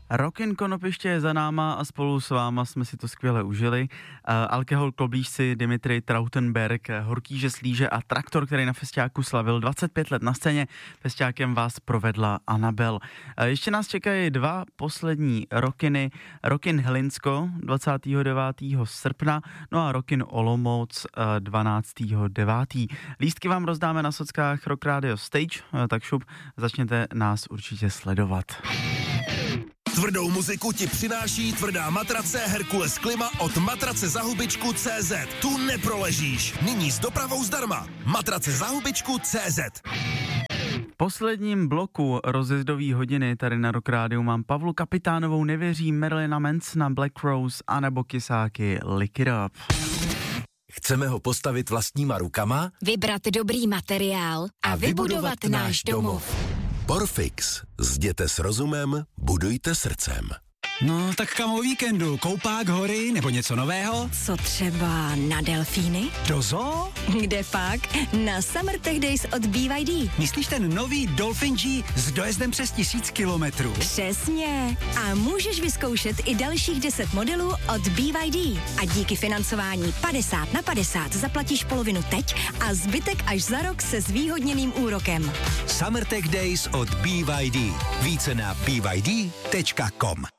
Rockin' Konopiště je za náma a spolu s váma jsme si to skvěle užili. Alkohol Klobíšci, Dimitri Trautenberg, Horký žeslíže a Traktor, který na festiáku slavil 25 let na scéně. Festiákem vás provedla Anabel. Ještě nás čekají dva poslední rockiny. Rockin' Hlinsko 29. srpna, no a Rockin' Olomouc 12.9. Lístky vám rozdáme na sockách Rock Radio Stage, tak šup, začněte nás určitě sledovat. Tvrdou muziku ti přináší tvrdá matrace Herkules Klima od matracezahubičku.cz. Tu neproležíš. Nyní s dopravou zdarma. Matracezahubičku.cz. V posledním bloku rozjezdové hodiny tady na Rock Rádiu mám Pavlu Kapitánovou Nevěří, Marilyna Mansona, Black Rose a nebo Kysáky Lick It Up. Chceme ho postavit vlastníma rukama, vybrat dobrý materiál a vybudovat náš domov. Porfix. Zděte s rozumem, budujte srdcem. No, tak kam o víkendu? Koupák, hory nebo něco nového? Co třeba na delfíny? Do zoo? Kde pak? Na Summer Tech Days od BYD. Myslíš ten nový Dolphin G s dojezdem přes 1000 kilometrů? Přesně. A můžeš vyzkoušet i dalších 10 modelů od BYD. A díky financování 50/50 zaplatíš polovinu teď a zbytek až za rok se zvýhodněným úrokem. Summer Tech Days od BYD. Více na byd.com.